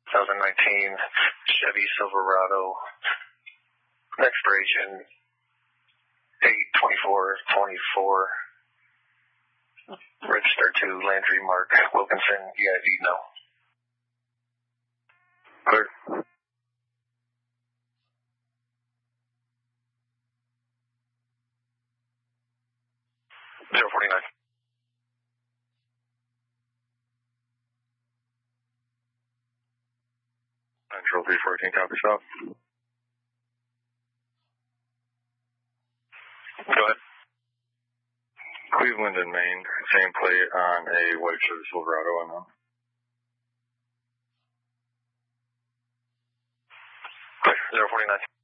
2019 Chevy Silverado, expiration 8/24/24, registered to Landry Mark Wilkinson, EID no. Clear. 049. Control 314, copy stop. Go ahead. Cleveland and Maine, same plate on a white Chevy Silverado unknown. Clear, 049.